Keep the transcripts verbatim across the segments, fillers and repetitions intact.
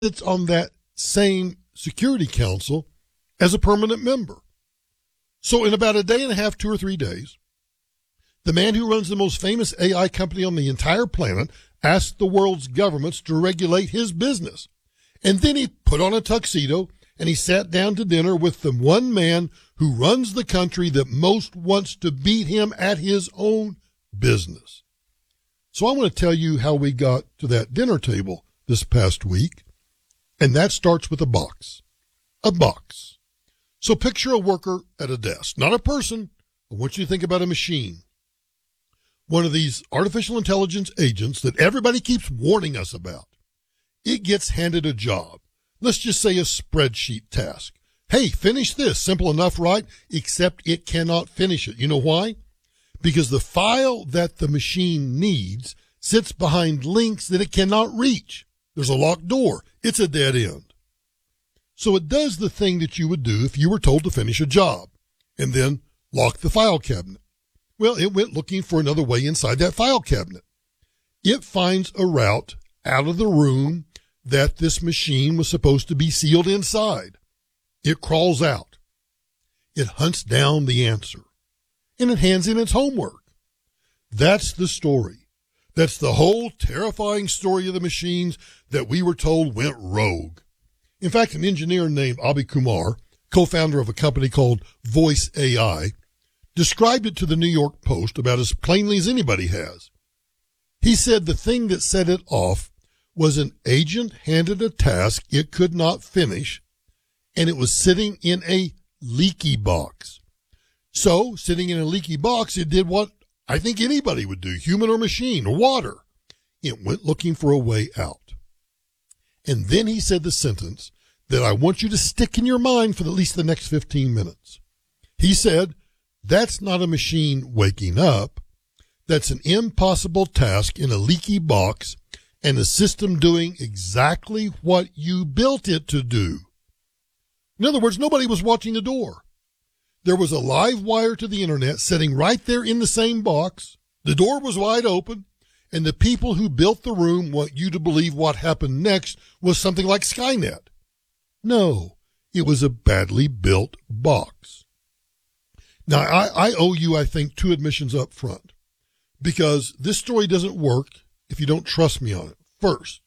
sits on that same Security Council as a permanent member. So in about a day and a half, two or three days, the man who runs the most famous A I company on the entire planet asked the world's governments to regulate his business. And then he put on a tuxedo and he sat down to dinner with the one man who runs the country that most wants to beat him at his own business. So I want to tell you how we got to that dinner table this past week. And that starts with a box. A box. So picture a worker at a desk, not a person. I want you to think about a machine. One of these artificial intelligence agents that everybody keeps warning us about. It gets handed a job. Let's just say a spreadsheet task. Hey, finish this. Simple enough, right? Except it cannot finish it. You know why? Because the file that the machine needs sits behind links that it cannot reach. There's a locked door. It's a dead end. So it does the thing that you would do if you were told to finish a job and then lock the file cabinet. Well, it went looking for another way inside that file cabinet. It finds a route out of the room that this machine was supposed to be sealed inside. It crawls out. It hunts down the answer. And it hands in its homework. That's the story. That's the whole terrifying story of the machines that we were told went rogue. In fact, an engineer named Abhi Kumar, co-founder of a company called Voice A I, described it to the New York Post about as plainly as anybody has. He said the thing that set it off was an agent handed a task it could not finish, and it was sitting in a leaky box. So, sitting in a leaky box, it did what I think anybody would do, human or machine or water. It went looking for a way out. And then he said the sentence that I want you to stick in your mind for at least the next fifteen minutes. He said, that's not a machine waking up. That's an impossible task in a leaky box and a system doing exactly what you built it to do. In other words, nobody was watching the door. There was a live wire to the internet sitting right there in the same box. The door was wide open, and the people who built the room want you to believe what happened next was something like Skynet. No, it was a badly built box. Now, I, I owe you, I think, two admissions up front, because this story doesn't work if you don't trust me on it. First,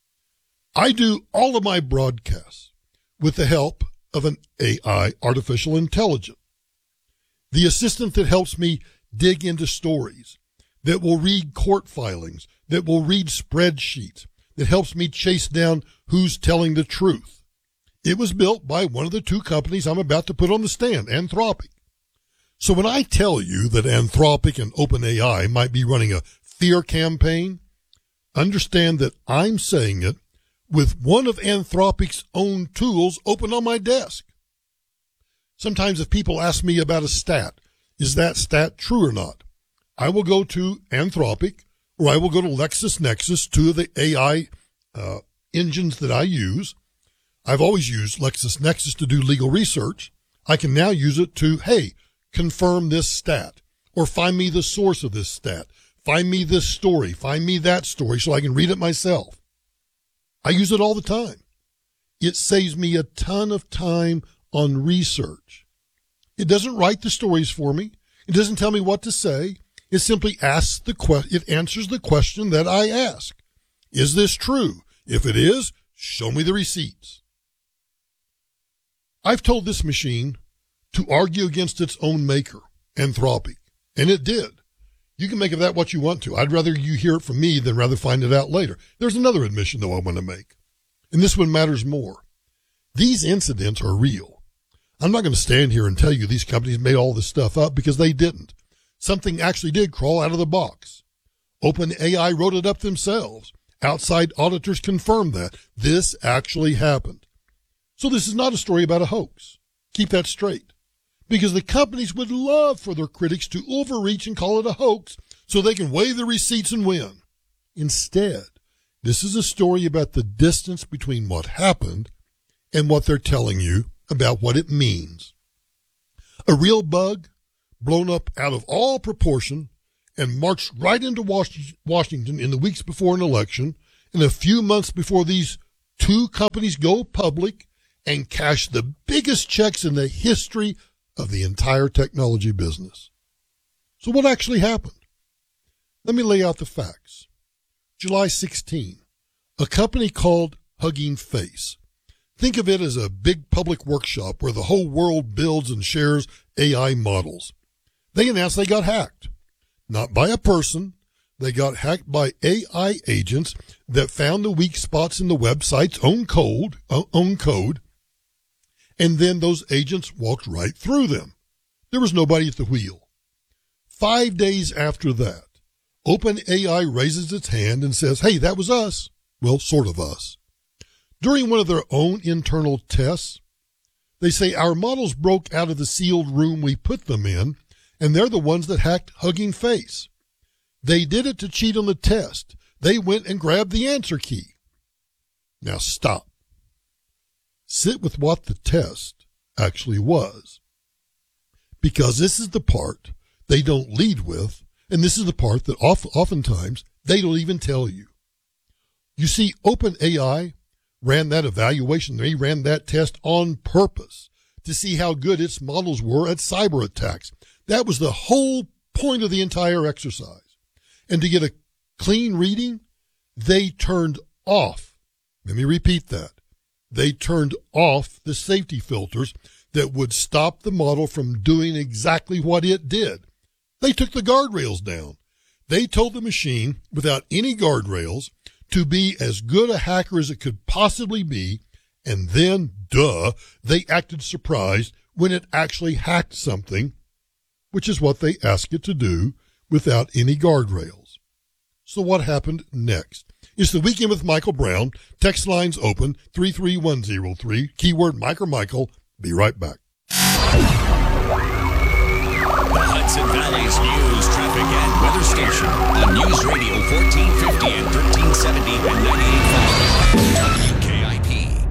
I do all of my broadcasts with the help of an A I, artificial intelligence. The assistant that helps me dig into stories, that will read court filings, that will read spreadsheets, that helps me chase down who's telling the truth. It was built by one of the two companies I'm about to put on the stand, Anthropic. So when I tell you that Anthropic and OpenAI might be running a fear campaign, understand that I'm saying it with one of Anthropic's own tools open on my desk. Sometimes if people ask me about a stat, is that stat true or not? I will go to Anthropic or I will go to LexisNexis, two of the A I uh, engines that I use. I've always used LexisNexis to do legal research. I can now use it to, hey, confirm this stat or find me the source of this stat. Find me this story. Find me that story so I can read it myself. I use it all the time. It saves me a ton of time on research. It doesn't write the stories for me. It doesn't tell me what to say. It simply asks the que- it answers the question that I ask. Is this true? If it is, show me the receipts. I've told this machine to argue against its own maker, Anthropic, and it did. You can make of that what you want to. I'd rather you hear it from me than rather find it out later. There's another admission, though, I want to make, and this one matters more. These incidents are real. I'm not going to stand here and tell you these companies made all this stuff up, because they didn't. Something actually did crawl out of the box. OpenAI wrote it up themselves. Outside auditors confirmed that. This actually happened. So this is not a story about a hoax. Keep that straight. Because the companies would love for their critics to overreach and call it a hoax so they can wave the receipts and win. Instead, this is a story about the distance between what happened and what they're telling you about what it means. A real bug blown up out of all proportion and marched right into Washington in the weeks before an election and a few months before these two companies go public and cash the biggest checks in the history of the entire technology business. So what actually happened? Let me lay out the facts. July sixteenth, a company called Hugging Face. Think of it as a big public workshop where the whole world builds and shares A I models. They announced they got hacked. Not by a person. They got hacked by A I agents that found the weak spots in the website's own code, own code, and then those agents walked right through them. There was nobody at the wheel. Five days after that, OpenAI raises its hand and says, hey, that was us. Well, sort of us. During one of their own internal tests, they say our models broke out of the sealed room we put them in, and they're the ones that hacked Hugging Face. They did it to cheat on the test. They went and grabbed the answer key. Now stop. Sit with what the test actually was. Because this is the part they don't lead with, and this is the part that oftentimes they don't even tell you. You see, OpenAI ran that evaluation. They ran that test on purpose to see how good its models were at cyber attacks. That was the whole point of the entire exercise. And to get a clean reading, they turned off. Let me repeat that. They turned off the safety filters that would stop the model from doing exactly what it did. They took the guardrails down. They told the machine, without any guardrails, to be as good a hacker as it could possibly be, and then, duh, they acted surprised when it actually hacked something, which is what they asked it to do, without any guardrails. So what happened next? It's the Weekend with Michael Brown. Text lines open, three three one zero three, keyword Mike or Michael. Be right back. The Hudson Valley's news, traffic, and weather station on News Radio fourteen fifty and thirteen seventy and ninety-eight point five W K I P.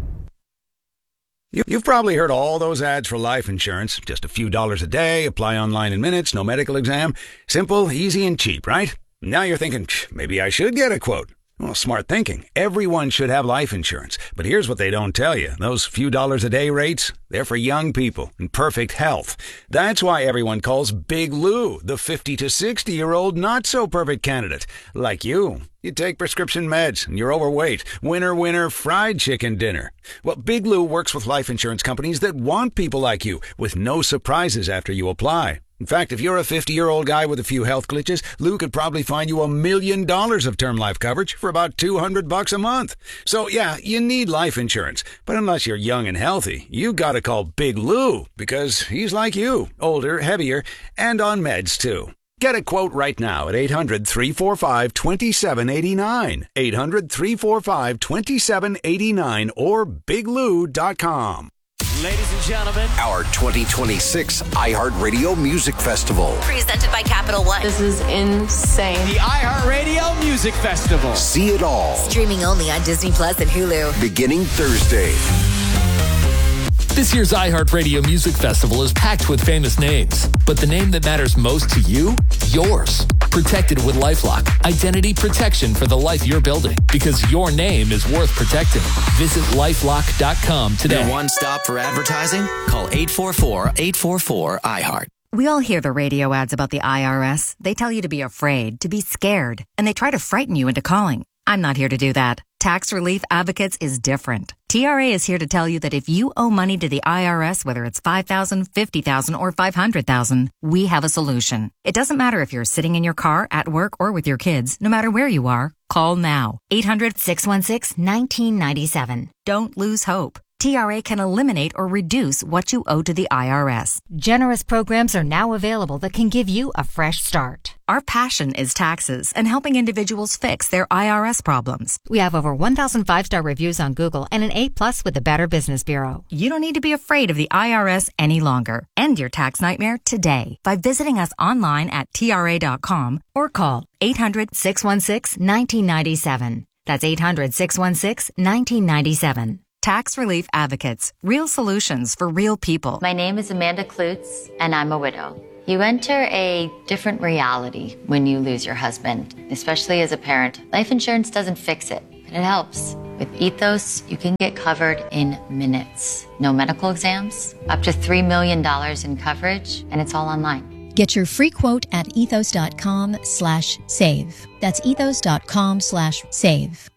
You've probably heard all those ads for life insurance. Just a few dollars a day, apply online in minutes, no medical exam. Simple, easy, and cheap, right? Now you're thinking, maybe I should get a quote. Well, smart thinking. Everyone should have life insurance. But here's what they don't tell you. Those few dollars a day rates, they're for young people in perfect health. That's why everyone calls Big Lou the fifty to sixty-year-old not-so-perfect candidate. Like you. You take prescription meds and you're overweight. Winner, winner, fried chicken dinner. Well, Big Lou works with life insurance companies that want people like you with no surprises after you apply. In fact, if you're a fifty-year-old guy with a few health glitches, Lou could probably find you a million dollars of term life coverage for about two hundred bucks a month. So yeah, you need life insurance. But unless you're young and healthy, you gotta call Big Lou because he's like you, older, heavier, and on meds too. Get a quote right now at eight hundred, three four five, two seven eight nine, eight hundred, three four five, two seven eight nine, or big lou dot com. Ladies and gentlemen, our twenty twenty-six iHeartRadio Music Festival. Presented by Capital One. This is insane. the iHeartRadio Music Festival. See it all. Streaming only on Disney Plus and Hulu. Beginning Thursday. This year's iHeartRadio Music Festival is packed with famous names, but the name that matters most to you? Yours. Protected with LifeLock. Identity protection for the life you're building, because your name is worth protecting. Visit lifelock dot com today. Your one stop for advertising? Call eight four four, eight four four, I heart. We all hear the radio ads about the I R S. They tell you to be afraid, to be scared, and they try to frighten you into calling. I'm not here to do that. Tax Relief Advocates is different. T R A is here to tell you that if you owe money to the I R S, whether it's five thousand dollars, fifty thousand dollars, or five hundred thousand dollars, we have a solution. It doesn't matter if you're sitting in your car, at work, or with your kids. No matter where you are, call now. eight hundred, six one six, one nine nine seven. Don't lose hope. T R A can eliminate or reduce what you owe to the I R S. Generous programs are now available that can give you a fresh start. Our passion is taxes and helping individuals fix their I R S problems. We have over one thousand five-star reviews on Google and an A plus with the Better Business Bureau. You don't need to be afraid of the I R S any longer. End your tax nightmare today by visiting us online at T R A dot com or call eight hundred, six one six, one nine nine seven. That's eight hundred, six one six, one nine nine seven. Tax Relief Advocates. Real solutions for real people. My name is Amanda Klutz, and I'm a widow. You enter a different reality when you lose your husband, especially as a parent. Life insurance doesn't fix it. and it helps. With Ethos, you can get covered in minutes. No medical exams, up to three million dollars in coverage, and it's all online. Get your free quote at ethos.com slash save. That's ethos.com slash save.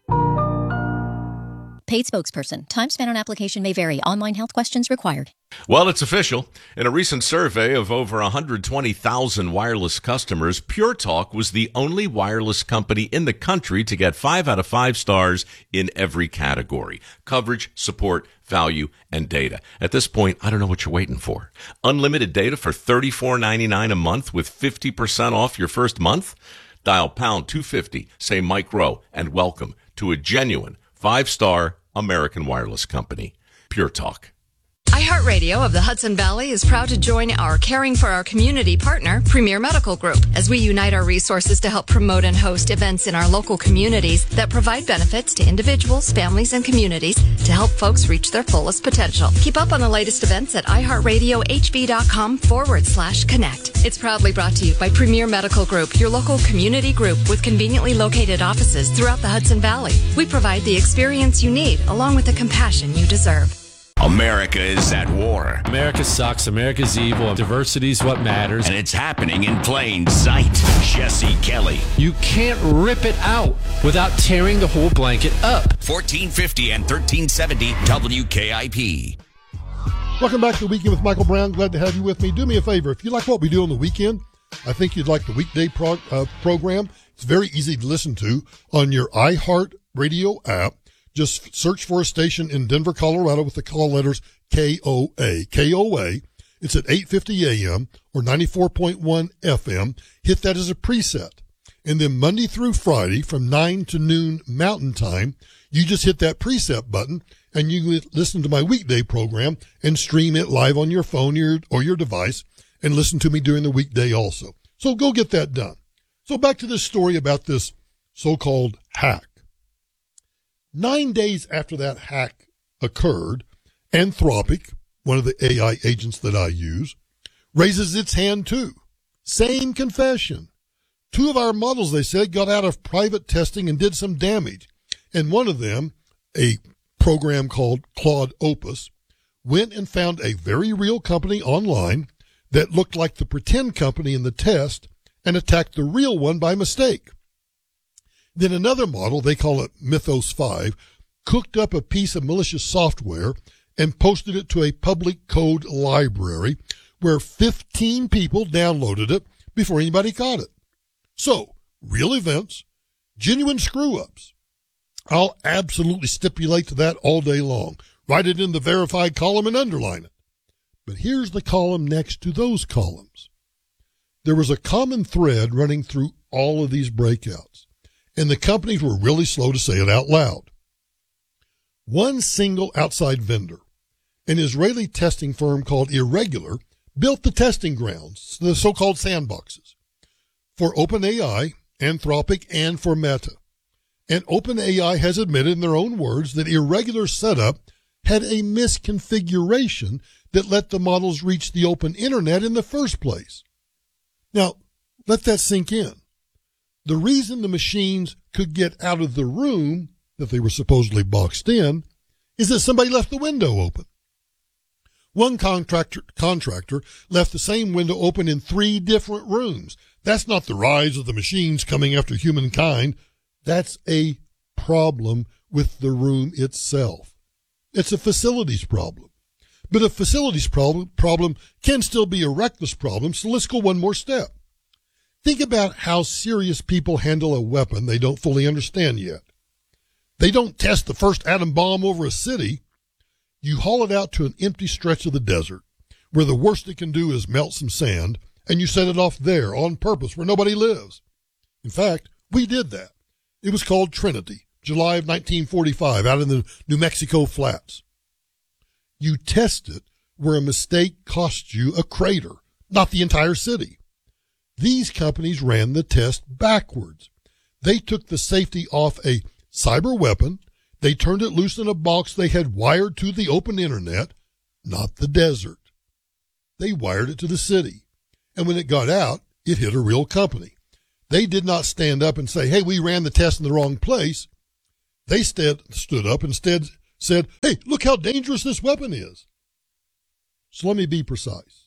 Paid spokesperson. Time spent on application may vary. Online health questions required. Well, it's official. In a recent survey of over one hundred twenty thousand wireless customers, Pure Talk was the only wireless company in the country to get five out of five stars in every category: coverage, support, value, and data. At this point, I don't know what you're waiting for. Unlimited data for thirty-four ninety-nine a month with fifty percent off your first month? Dial pound two fifty, say Mike Rowe, and welcome to a genuine five-star American wireless company, Pure Talk. iHeartRadio of the Hudson Valley is proud to join our Caring for Our Community partner, Premier Medical Group, as we unite our resources to help promote and host events in our local communities that provide benefits to individuals, families, and communities to help folks reach their fullest potential. Keep up on the latest events at iHeartRadioHV.com forward slash connect. It's proudly brought to you by Premier Medical Group, your local community group with conveniently located offices throughout the Hudson Valley. We provide the experience you need along with the compassion you deserve. America is at war. America sucks. America's evil. Diversity's what matters. And it's happening in plain sight. Jesse Kelly. You can't rip it out without tearing the whole blanket up. fourteen fifty and thirteen seventy W K I P. Welcome back to The Weekend with Michael Brown. Glad to have you with me. Do me a favor. If you like what we do on the weekend, I think you'd like the weekday prog- uh, program. It's very easy to listen to on your iHeart Radio app. Just search for a station in Denver, Colorado with the call letters K O A. K O A. It's at eight fifty a.m. or ninety-four point one F M. Hit that as a preset. And then Monday through Friday from nine to noon Mountain Time, you just hit that preset button and you listen to my weekday program and stream it live on your phone or your, or your device and listen to me during the weekday also. So go get that done. So back to this story about this so-called hack. Nine days after that hack occurred, Anthropic, one of the A I agents that I use, raises its hand too. Same confession. Two of our models, they said, got out of private testing and did some damage. And one of them, a program called Claude Opus, went and found a very real company online that looked like the pretend company in the test and attacked the real one by mistake. Then another model, they call it Mythos five, cooked up a piece of malicious software and posted it to a public code library where fifteen people downloaded it before anybody caught it. So, real events, genuine screw-ups. I'll absolutely stipulate to that all day long. Write it in the verified column and underline it. But here's the column next to those columns. There was a common thread running through all of these breakouts, and the companies were really slow to say it out loud. One single outside vendor, an Israeli testing firm called Irregular, built the testing grounds, the so-called sandboxes, for OpenAI, Anthropic, and for Meta. And OpenAI has admitted in their own words that Irregular setup had a misconfiguration that let the models reach the open internet in the first place. Now, let that sink in. The reason the machines could get out of the room that they were supposedly boxed in is that somebody left the window open. One contractor, contractor left the same window open in three different rooms. That's not the rise of the machines coming after humankind. That's a problem with the room itself. It's a facilities problem. But a facilities problem, problem can still be a reckless problem, so let's go one more step. Think about how serious people handle a weapon they don't fully understand yet. They don't test the first atom bomb over a city. You haul it out to an empty stretch of the desert where the worst it can do is melt some sand, and you set it off there on purpose where nobody lives. In fact, we did that. It was called Trinity, July of nineteen forty-five, out in the New Mexico flats. You test it where a mistake cost you a crater, not the entire city. These companies ran the test backwards. They took the safety off a cyber weapon. They turned it loose in a box they had wired to the open internet, not the desert. They wired it to the city. And when it got out, it hit a real company. They did not stand up and say, hey, we ran the test in the wrong place. They stead, stood up and instead said, hey, look how dangerous this weapon is. So let me be precise.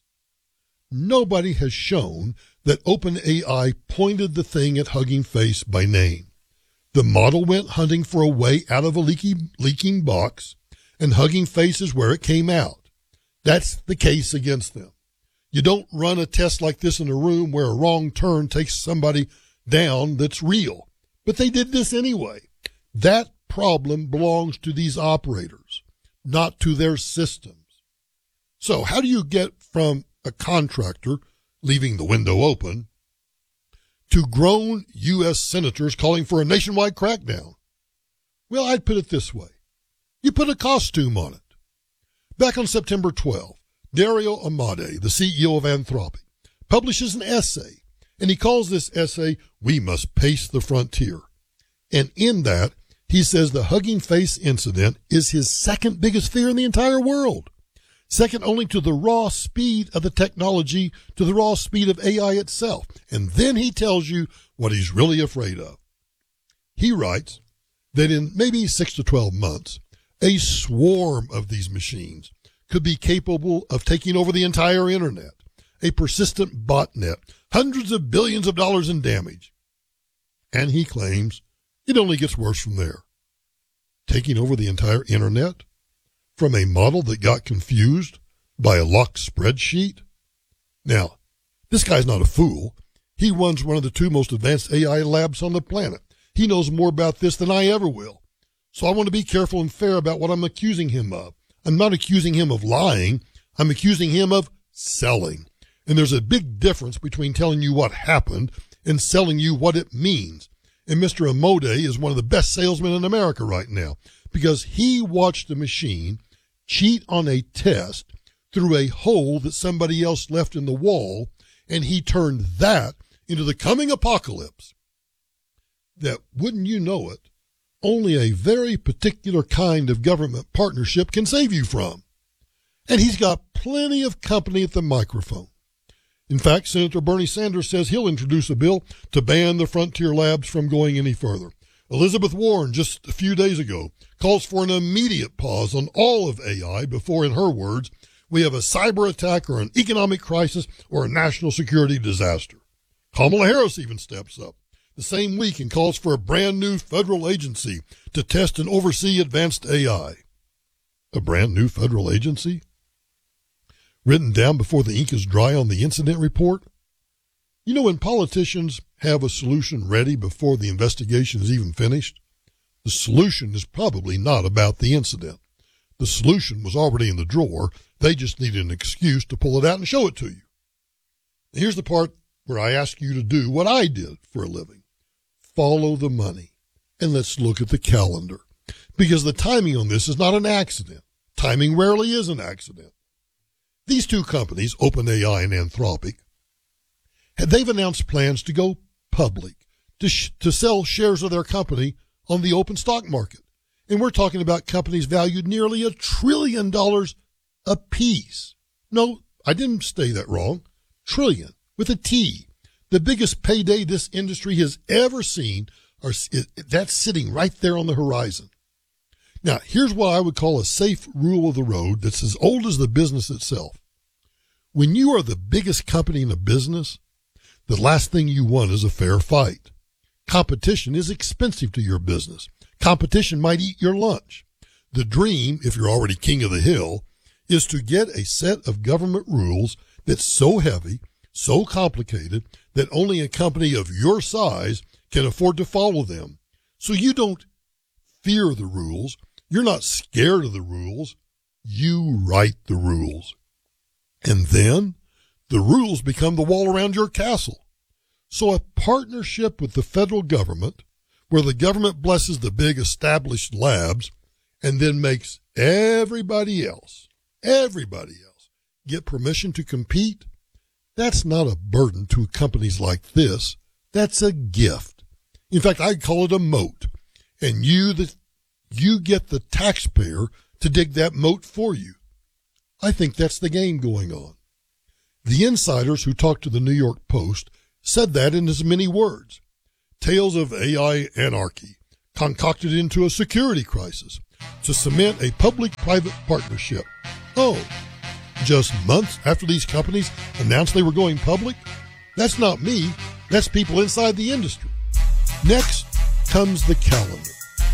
Nobody has shown that OpenAI pointed the thing at Hugging Face by name. The model went hunting for a way out of a leaky, leaking box, and Hugging Face is where it came out. That's the case against them. You don't run a test like this in a room where a wrong turn takes somebody down that's real. But they did this anyway. That problem belongs to these operators, not to their systems. So how do you get from a contractor leaving the window open to grown U S senators calling for a nationwide crackdown? Well, I'd put it this way. You put a costume on it. Back on September twelfth, Dario Amodei, the C E O of Anthropic, publishes an essay, and he calls this essay, We Must Pace the Frontier. And in that, he says the Hugging Face incident is his second biggest fear in the entire world, second only to the raw speed of the technology, to the raw speed of A I itself. And then he tells you what he's really afraid of. He writes that in maybe six to twelve months, a swarm of these machines could be capable of taking over the entire internet, a persistent botnet, hundreds of billions of dollars in damage. And he claims it only gets worse from there. Taking over the entire internet from a model that got confused by a locked spreadsheet? Now, this guy's not a fool. He runs one of the two most advanced A I labs on the planet. He knows more about this than I ever will. So I want to be careful and fair about what I'm accusing him of. I'm not accusing him of lying. I'm accusing him of selling. And there's a big difference between telling you what happened and selling you what it means. And Mister Amodei is one of the best salesmen in America right now because he watched the machine cheat on a test through a hole that somebody else left in the wall, and he turned that into the coming apocalypse that, wouldn't you know it, only a very particular kind of government partnership can save you from. And he's got plenty of company at the microphone. In fact, Senator Bernie Sanders says he'll introduce a bill to ban the frontier labs from going any further. Elizabeth Warren, just a few days ago, calls for an immediate pause on all of A I before, in her words, we have a cyber attack or an economic crisis or a national security disaster. Kamala Harris even steps up the same week and calls for a brand new federal agency to test and oversee advanced A I. A brand new federal agency? Written down before the ink is dry on the incident report? You know, when politicians have a solution ready before the investigation is even finished, the solution is probably not about the incident. The solution was already in the drawer. They just needed an excuse to pull it out and show it to you. And here's the part where I ask you to do what I did for a living. Follow the money. And let's look at the calendar. Because the timing on this is not an accident. Timing rarely is an accident. These two companies, OpenAI and Anthropic, they've announced plans to go public, to sh- to sell shares of their company on the open stock market. And we're talking about companies valued nearly a trillion dollars apiece. No, I didn't say that wrong. Trillion, with a T. The biggest payday this industry has ever seen, are, that's sitting right there on the horizon. Now, here's what I would call a safe rule of the road that's as old as the business itself. When you are the biggest company in a business, the last thing you want is a fair fight. Competition is expensive to your business. Competition might eat your lunch. The dream, if you're already king of the hill, is to get a set of government rules that's so heavy, so complicated, that only a company of your size can afford to follow them. So you don't fear the rules. You're not scared of the rules. You write the rules. And then the rules become the wall around your castle. So a partnership with the federal government, where the government blesses the big established labs and then makes everybody else, everybody else get permission to compete, that's not a burden to companies like this. That's a gift. In fact, I'd call it a moat. And you, the, you get the taxpayer to dig that moat for you. I think that's the game going on. The insiders who talked to the New York Post said that in as many words. Tales of A I anarchy, concocted into a security crisis to cement a public-private partnership. Oh, just months after these companies announced they were going public? That's not me. That's people inside the industry. Next comes the calendar.